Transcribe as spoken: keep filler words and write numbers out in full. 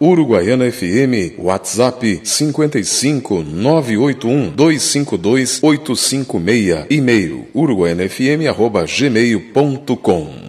Uruguaiana F M, WhatsApp cinco cinco nove oito um dois cinco dois oito cinco seis, e-mail uruguaianafm arroba gmail ponto com.